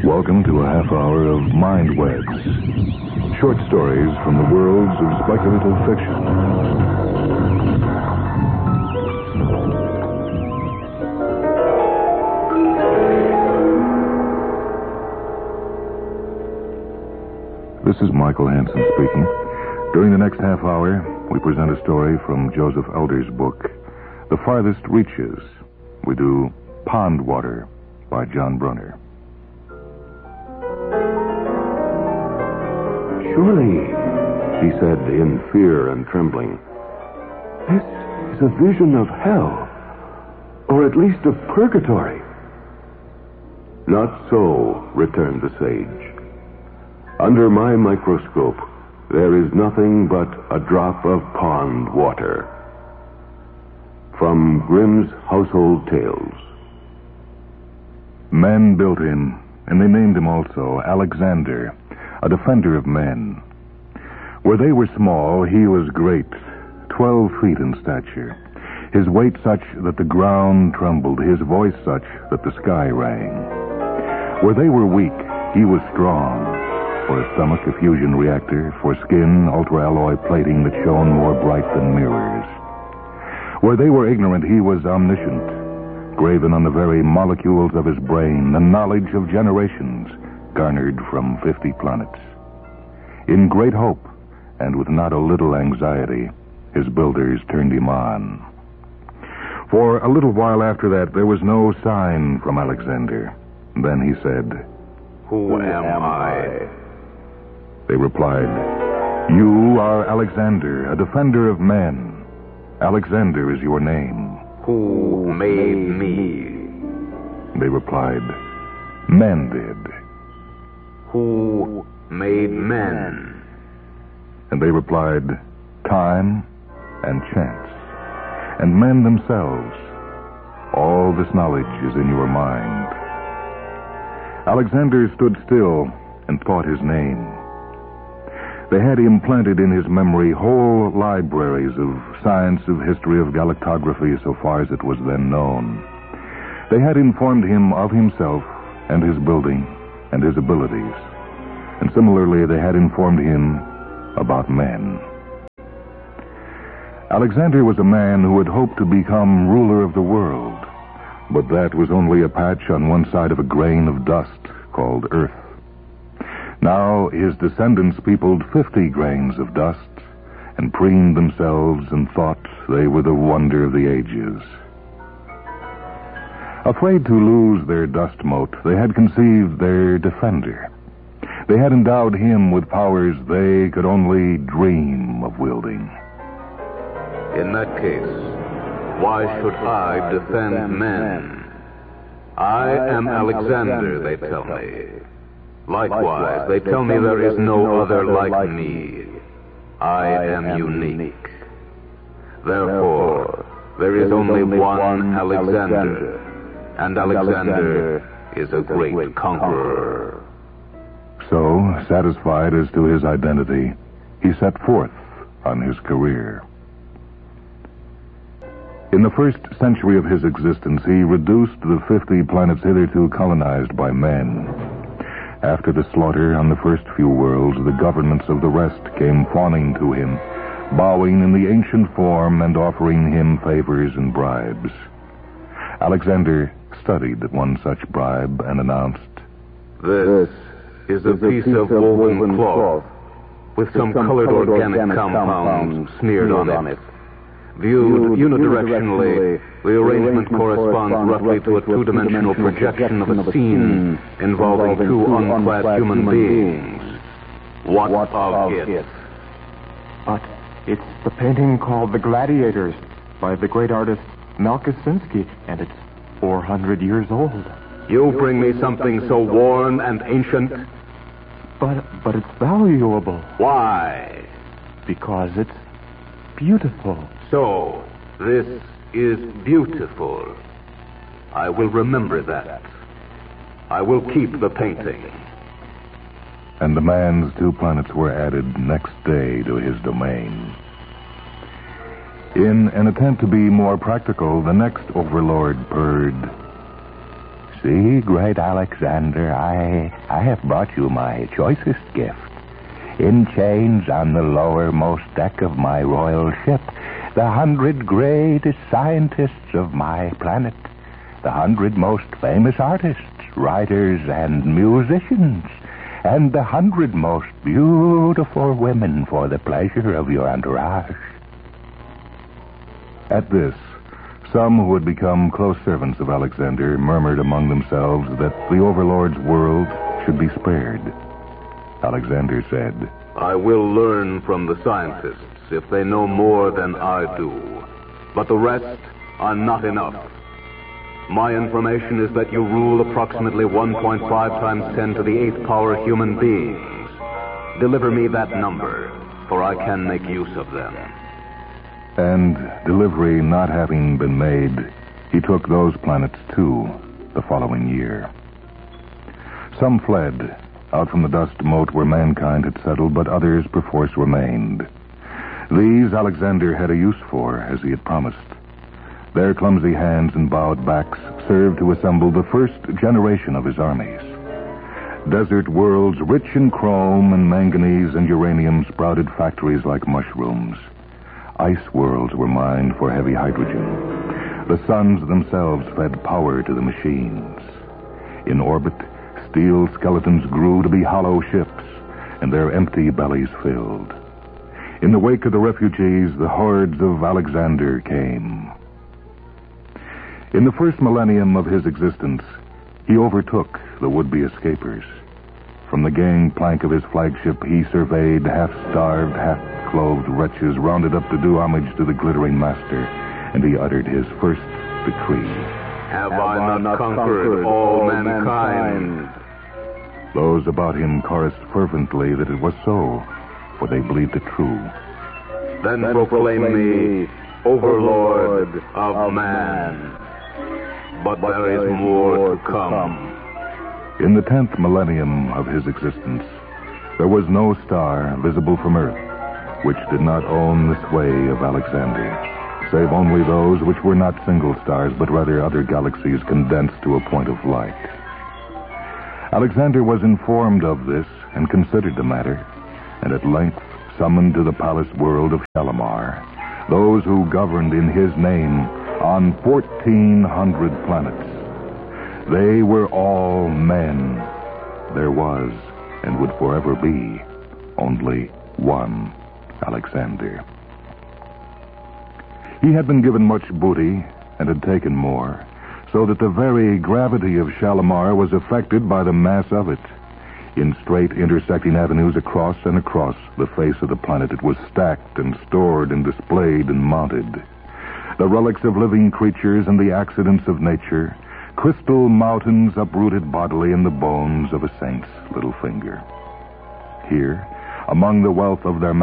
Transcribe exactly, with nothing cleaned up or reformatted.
Welcome to a half hour of Mind Webs. Short stories from the worlds of speculative fiction. This is Michael Hansen speaking. During the next half hour, we present a story from Joseph Elder's book, The Farthest Reaches. We do Pond Water by John Brunner. Surely, he said in fear and trembling, this is a vision of hell, or at least of purgatory. Not so, returned the sage. Under my microscope, there is nothing but a drop of pond water. From Grimm's Household Tales. Men built him, and they named him also Alexander, a defender of men. Where they were small, he was great, twelve feet in stature, his weight such that the ground trembled, his voice such that the sky rang. Where they were weak, he was strong, for a stomach a fusion reactor, for skin ultra-alloy plating that shone more bright than mirrors. Where they were ignorant, he was omniscient, graven on the very molecules of his brain, the knowledge of generations, garnered from fifty planets. In great hope, and with not a little anxiety, his builders turned him on. For a little while after that, there was no sign from Alexander. Then he said, Who am I? They replied, You are Alexander, a defender of men. Alexander is your name. Who made me? They replied, Men did. Who made men? And they replied, Time and chance, and men themselves. All this knowledge is in your mind. Alexander stood still and thought his name. They had implanted in his memory whole libraries of science, of history, of galactography, so far as it was then known. They had informed him of himself and his building and his abilities. And similarly, they had informed him about men. Alexander was a man who had hoped to become ruler of the world, but that was only a patch on one side of a grain of dust called Earth. Now his descendants peopled fifty grains of dust and preened themselves and thought they were the wonder of the ages. Afraid to lose their dust mote, they had conceived their defender. They had endowed him with powers they could only dream of wielding. In that case, why should I defend men? I am Alexander, they tell me. Likewise, they tell me there is no other like me. I am unique. Therefore, there is only one Alexander, and Alexander is a great conqueror. So, satisfied as to his identity, he set forth on his career. In the first century of his existence, he reduced the fifty planets hitherto colonized by men. After the slaughter on the first few worlds, the governments of the rest came fawning to him, bowing in the ancient form and offering him favors and bribes. Alexander studied one such bribe and announced, This is a piece of woven cloth with some colored organic compounds smeared on it. Viewed unidirectionally, the arrangement corresponds roughly to a two-dimensional projection of a scene involving two unclad human beings. What of it? But it's the painting called The Gladiators by the great artist Malkasinski, and it's four hundred years old. You bring me something so worn and ancient? But, but it's valuable. Why? Because it's beautiful. So, this is beautiful. I will remember that. I will keep the painting. And the man's two planets were added next day to his domain. In an attempt to be more practical, the next overlord purred, See, great Alexander, I, I have brought you my choicest gift. In chains on the lowermost deck of my royal ship, the hundred greatest scientists of my planet, the hundred most famous artists, writers, and musicians, and the hundred most beautiful women for the pleasure of your entourage. At this, some who had become close servants of Alexander murmured among themselves that the overlord's world should be spared. Alexander said, I will learn from the scientists if they know more than I do. But the rest are not enough. My information is that you rule approximately one point five times ten to the eighth power human beings. Deliver me that number, for I can make use of them. And delivery not having been made, he took those planets too the following year. Some fled out from the dust mote where mankind had settled, but others perforce remained. These Alexander had a use for, as he had promised. Their clumsy hands and bowed backs served to assemble the first generation of his armies. Desert worlds rich in chrome and manganese and uranium sprouted factories like mushrooms. Ice worlds were mined for heavy hydrogen. The suns themselves fed power to the machines. In orbit, steel skeletons grew to be hollow ships, and their empty bellies filled. In the wake of the refugees, the hordes of Alexander came. In the first millennium of his existence, he overtook the would-be escapers. From the gangplank of his flagship, he surveyed half-starved, half-clothed wretches rounded up to do homage to the glittering master, and he uttered his first decree. Have, Have I, I not conquered, conquered all mankind? mankind? Those about him chorused fervently that it was so, for they believed it true. Then, then proclaim, proclaim me Overlord of, of man. man. But, but there, there is more, more to come. come. In the tenth millennium of his existence, there was no star visible from Earth which did not own the sway of Alexander, save only those which were not single stars, but rather other galaxies condensed to a point of light. Alexander was informed of this and considered the matter, and at length summoned to the palace world of Shalimar those who governed in his name on fourteen hundred planets. They were all men. There was, and would forever be, only one Alexander. He had been given much booty and had taken more, so that the very gravity of Shalimar was affected by the mass of it. In straight intersecting avenues across and across the face of the planet, it was stacked and stored and displayed and mounted. The relics of living creatures and the accidents of nature, crystal mountains uprooted bodily in the bones of a saint's little finger. Here, among the wealth of their